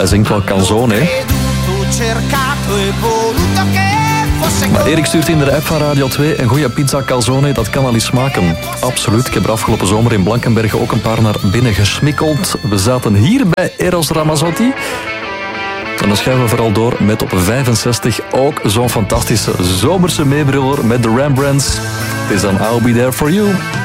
hij zingt wel canzone. Maar Erik stuurt in de app van Radio 2 een goede pizza calzone, dat kan al eens smaken. Absoluut, ik heb er afgelopen zomer in Blankenberge ook een paar naar binnen gesmikkeld. We zaten hier bij Eros Ramazzotti. En dan schuiven we vooral door met op 65 ook zo'n fantastische zomerse meebriller met de Rembrandts. Het is dan I'll Be There For You.